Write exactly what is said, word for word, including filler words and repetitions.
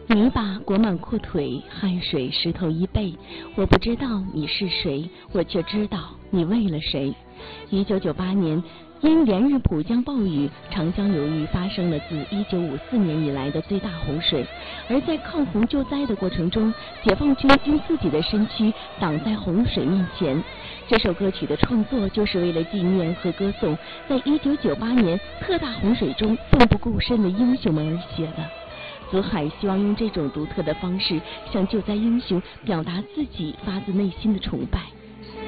泥巴裹满裤腿，汗水湿透衣背。我不知道你是谁，我却知道你为了谁。一九九八年，因连日普降暴雨，长江流域发生了自一九五四年以来的最大洪水。而在抗洪救灾的过程中，解放军用自己的身躯挡在洪水面前。这首歌曲的创作就是为了纪念和歌颂在一九九八年特大洪水中奋不顾身的英雄们而写的。祖海希望用这种独特的方式向救灾英雄表达自己发自内心的崇拜。